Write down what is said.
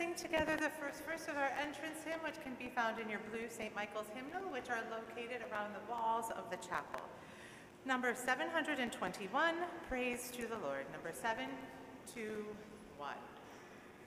sing together the first verse of our entrance hymn, which can be found in your blue St. Michael's hymnal, which are located around the walls of the chapel. Number 721, Praise to the Lord. Number 721.